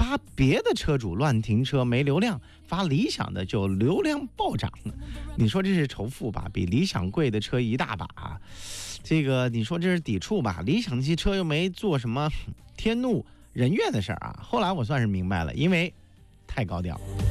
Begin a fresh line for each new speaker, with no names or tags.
发别的车主乱停车没流量，发理想的就流量暴涨。你说这是仇富吧？比理想贵的车一大把啊。这个你说这是抵触吧？理想汽车又没做什么天怒人怨的事儿啊。后来我算是明白了，因为太高调。